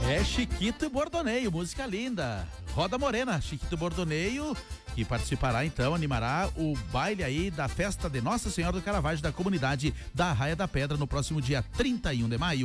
É Chiquito e Bordoneio, música linda. Roda Morena, Chiquito e Bordoneio, que participará então, animará o baile aí da festa de Nossa Senhora do Caravaggio da comunidade da Arraia da Pedra no próximo dia 31 de maio.